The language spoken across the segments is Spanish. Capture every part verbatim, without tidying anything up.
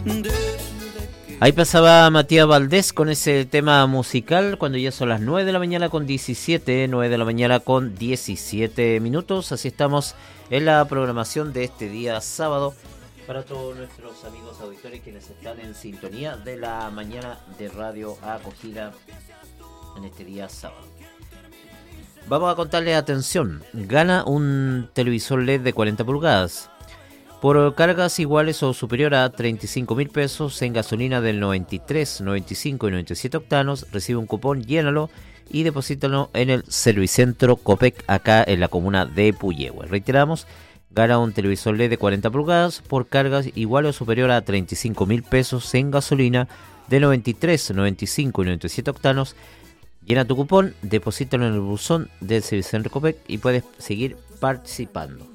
Ahí pasaba Matías Valdés con ese tema musical cuando ya son las nueve de la mañana con diecisiete, nueve de la mañana con diecisiete minutos. Así estamos en la programación de este día sábado para todos nuestros amigos auditores quienes están en sintonía de la mañana de Radio Acogida en este día sábado. Vamos a contarles, atención, gana un televisor L E D de cuarenta pulgadas. Por cargas iguales o superior a treinta y cinco mil pesos en gasolina del noventa y tres, noventa y cinco y noventa y siete octanos, recibe un cupón, llénalo y deposítalo en el Servicentro Copec acá en la comuna de Puyehue. Reiteramos, gana un televisor L E D de cuarenta pulgadas por cargas iguales o superior a treinta y cinco mil pesos en gasolina de noventa y tres, noventa y cinco y noventa y siete octanos. Llena tu cupón, deposítalo en el buzón del Servicentro Copec y puedes seguir participando.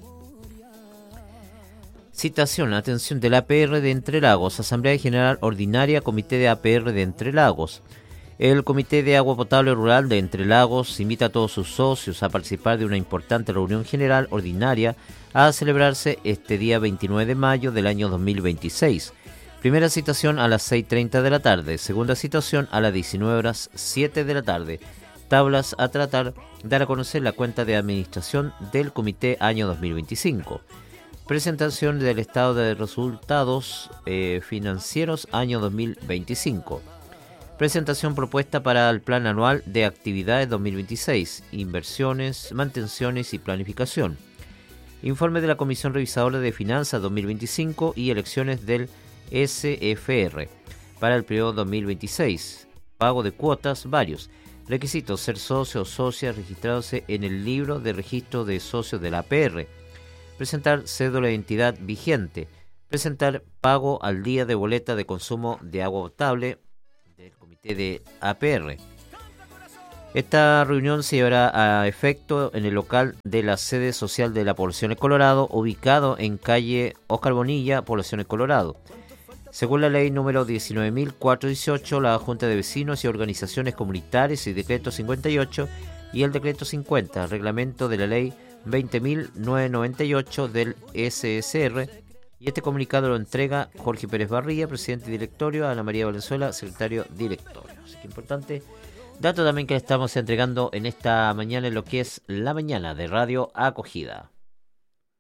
Citación, atención, de la A P R de Entre Lagos, Asamblea General Ordinaria, Comité de A P R de Entre Lagos. El Comité de Agua Potable Rural de Entre Lagos invita a todos sus socios a participar de una importante reunión general ordinaria a celebrarse este día veintinueve de mayo del año dos mil veintiséis. Primera citación a las seis y treinta de la tarde, segunda citación a las diecinueve horas siete de la tarde. Tablas a tratar, dar a conocer la cuenta de administración del Comité año dos mil veinticinco. Presentación del estado de resultados eh, financieros año dos mil veinticinco. Presentación propuesta para el plan anual de actividades dos mil veintiséis, inversiones, mantenciones y planificación. Informe de la Comisión Revisadora de Finanzas dos mil veinticinco y elecciones del S F R para el periodo dos mil veintiséis. Pago de cuotas varios. Requisitos: ser socio o socia registrados en el libro de registro de socios de la A P R. Presentar cédula de identidad vigente. Presentar pago al día de boleta de consumo de agua potable del Comité de A P R. Esta reunión se llevará a efecto en el local de la sede social de la Población El Colorado, ubicado en calle Oscar Bonilla, Población El Colorado. Según la ley número diecinueve mil cuatrocientos dieciocho, la Junta de Vecinos y Organizaciones Comunitarias y Decreto cincuenta y ocho y el Decreto cincuenta, reglamento de la ley veinte mil novecientos noventa y ocho del S S R, y este comunicado lo entrega Jorge Pérez Barría, presidente directorio, a Ana María Valenzuela, secretario directorio. Así que importante dato también que estamos entregando en esta mañana en lo que es la mañana de Radio Acogida.